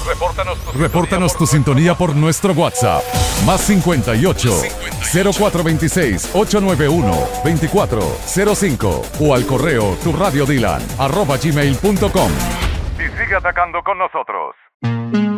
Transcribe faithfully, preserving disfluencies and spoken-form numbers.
Repórtanos tu, Repórtanos sintonía, tu sintonía por nuestro WhatsApp. Más cincuenta y ocho, cero cuatro dos seis, ocho nueve uno, dos cuatro cero cinco o al correo turradiodilan arroba gmail punto com. y sigue atacando con nosotros.